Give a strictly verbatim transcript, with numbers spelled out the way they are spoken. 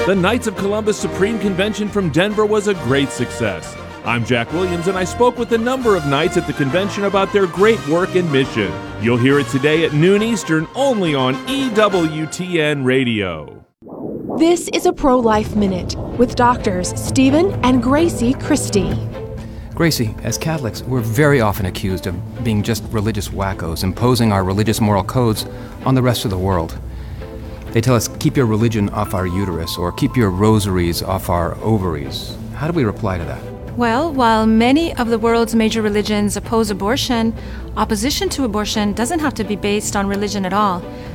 The Knights of Columbus Supreme Convention from Denver was a great success. I'm Jack Williams, and I spoke with a number of Knights at the convention about their great work and mission. You'll hear it today at noon Eastern, only on E W T N Radio. This is a Pro-Life Minute with doctors Stephen and Gracie Christie. Gracie, as Catholics, we're very often accused of being just religious wackos, imposing our religious moral codes on the rest of the world. They tell us, keep your religion off our uterus, or keep your rosaries off our ovaries. How do we reply to that? Well, while many of the world's major religions oppose abortion, opposition to abortion doesn't have to be based on religion at all.